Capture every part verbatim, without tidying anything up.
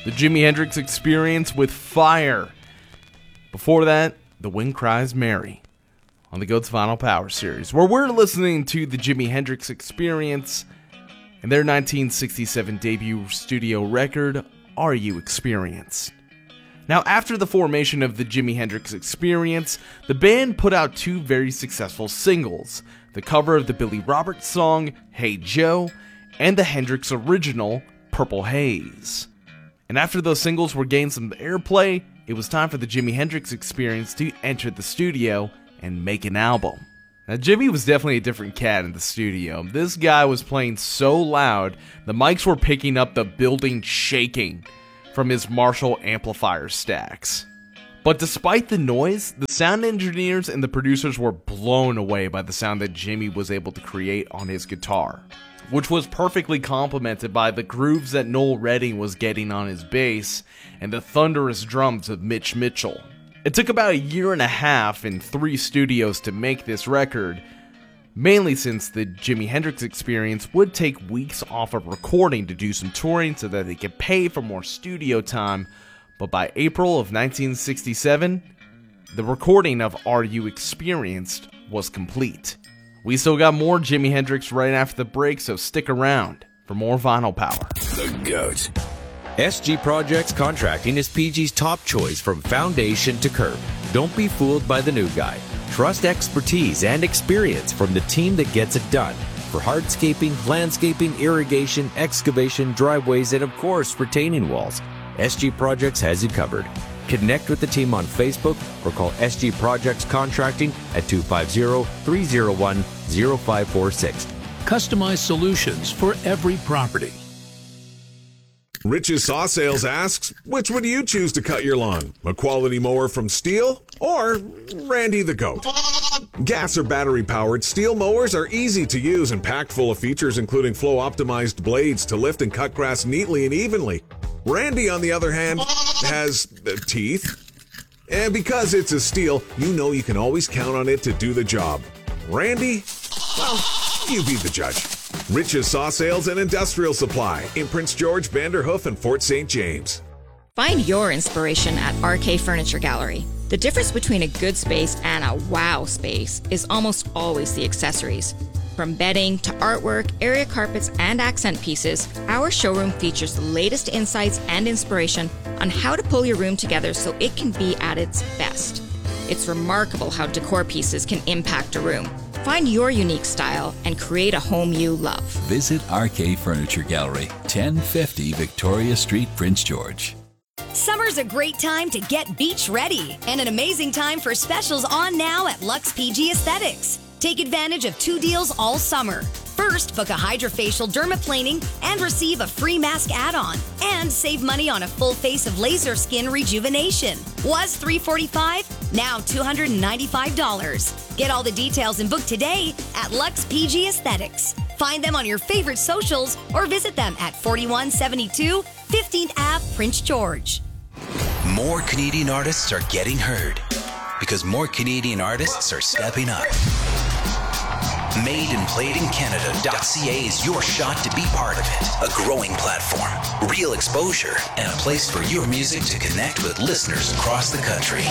The Jimi Hendrix Experience with Fire. Before that, The Wind Cries Mary on the GOAT's Vinyl Power series, where we're listening to the Jimi Hendrix Experience and their nineteen sixty-seven debut studio record, Are You Experienced? Now, after the formation of the Jimi Hendrix Experience, the band put out two very successful singles, the cover of the Billy Roberts song, Hey Joe, and the Hendrix original, Purple Haze. And after those singles were gained some airplay, it was time for the Jimi Hendrix Experience to enter the studio and make an album. Now, Jimmy was definitely a different cat in the studio. This guy was playing so loud, the mics were picking up the building shaking from his Marshall amplifier stacks. But despite the noise, the sound engineers and the producers were blown away by the sound that Jimmy was able to create on his guitar, which was perfectly complemented by the grooves that Noel Redding was getting on his bass and the thunderous drums of Mitch Mitchell. It took about a year and a half in three studios to make this record, mainly since the Jimi Hendrix Experience would take weeks off of recording to do some touring so that they could pay for more studio time. But by April of nineteen sixty-seven, the recording of Are You Experienced was complete. We still got more Jimi Hendrix right after the break, so stick around for more Vinyl Power. The GOAT. S G Projects Contracting is P G's top choice from foundation to curb. Don't be fooled by the new guy. Trust expertise and experience from the team that gets it done. For hardscaping, landscaping, irrigation, excavation, driveways, and of course, retaining walls, S G Projects has you covered. Connect with the team on Facebook or call S G Projects Contracting at two five zero, three zero one, zero five four six. Customized solutions for every property. Rich's Saw Sales asks, which would you choose to cut your lawn? A quality mower from Steel or Randy the Goat? Gas or battery powered Steel mowers are easy to use and packed full of features including flow optimized blades to lift and cut grass neatly and evenly. Randy, on the other hand, has uh, teeth. And because it's a Steel, you know you can always count on it to do the job. Randy, well, you be the judge. Rich's Saw Sales and Industrial Supply in Prince George, Vanderhoof, and Fort Saint James. Find your inspiration at R K Furniture Gallery. The difference between a good space and a wow space is almost always the accessories. From bedding to artwork, area carpets, and accent pieces, our showroom features the latest insights and inspiration on how to pull your room together so it can be at its best. It's remarkable how decor pieces can impact a room. Find your unique style and create a home you love. Visit R K Furniture Gallery, ten fifty Victoria Street, Prince George. Summer's a great time to get beach ready and an amazing time for specials on now at Lux P G Aesthetics. Take advantage of two deals all summer. First, book a hydrofacial dermaplaning and receive a free mask add-on. And save money on a full face of laser skin rejuvenation. Was three hundred forty-five dollars, now two hundred ninety-five dollars. Get all the details and book today at Lux P G Aesthetics. Find them on your favorite socials or visit them at forty-one seventy-two fifteenth Avenue, Prince George. More Canadian artists are getting heard because more Canadian artists are stepping up. Made and Played in Canada dot C A is your shot to be part of it. A growing platform, real exposure, and a place for your music to connect with listeners across the country.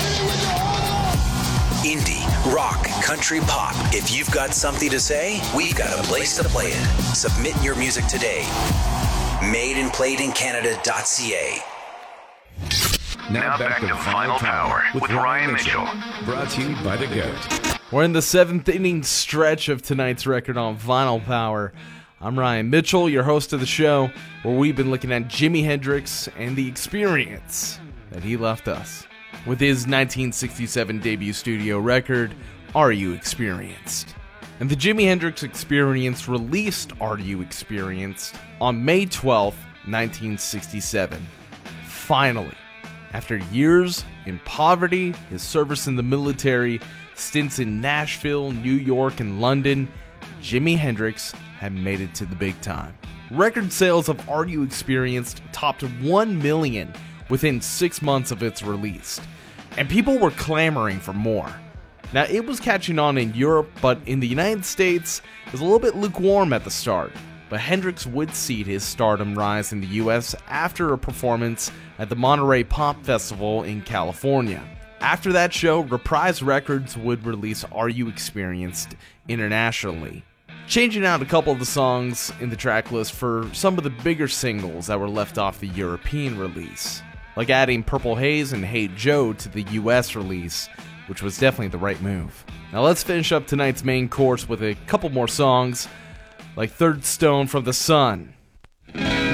Indie, rock, country, pop. If you've got something to say, we've got a place to play it. Submit your music today. Made and Played in Canada dot C A. Now, now back, back to, to Final Power with, with Ryan Mitchell. Brought to you by The GOAT. We're in the seventh inning stretch of tonight's record on Vinyl Power. I'm Ryan Mitchell, your host of the show, where we've been looking at Jimi Hendrix and the experience that he left us with his nineteen sixty-seven debut studio record, Are You Experienced? And the Jimi Hendrix Experience released Are You Experienced on May twelfth, nineteen sixty-seven. Finally, after years in poverty, his service in the military, stints in Nashville, New York, and London, Jimi Hendrix had made it to the big time. Record sales of Are You Experienced topped one million within six months of its release, and people were clamoring for more. Now, it was catching on in Europe, but in the United States, it was a little bit lukewarm at the start. but Hendrix would see his stardom rise in the U S after a performance at the Monterey Pop Festival in California. After that show, Reprise Records would release Are You Experienced internationally, changing out a couple of the songs in the track list for some of the bigger singles that were left off the European release, like adding Purple Haze and Hey Joe to the U S release, which was definitely the right move. Now let's finish up tonight's main course with a couple more songs, like Third Stone from the Sun.